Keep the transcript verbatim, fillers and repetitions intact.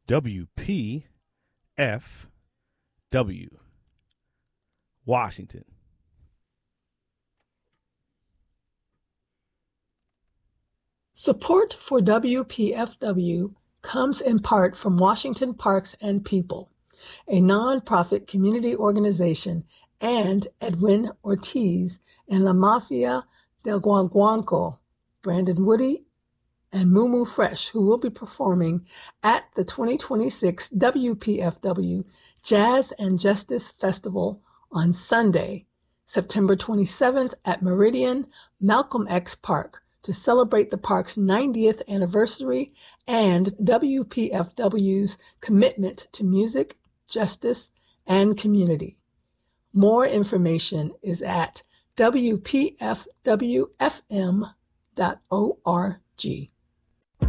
W P F W, Washington. Support for W P F W comes in part from Washington Parks and People, a nonprofit community organization, and Edwin Ortiz and La Mafia del Guaguanco, Brandon Woody, and Moo Fresh, who will be performing at the twenty twenty-six W P F W Jazz and Justice Festival on Sunday, September twenty-seventh at Meridian Malcolm X Park to celebrate the park's ninetieth anniversary and W P F W's commitment to music, justice, and community. More information is at W P F W F M dot org.